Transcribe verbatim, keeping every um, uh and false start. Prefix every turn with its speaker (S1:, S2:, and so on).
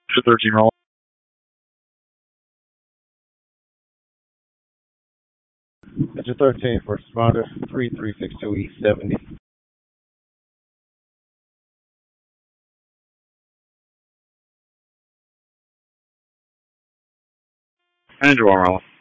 S1: thirteen roll.
S2: Engine thirteen, first responder, three three six two E seventy.
S1: Engine one roll.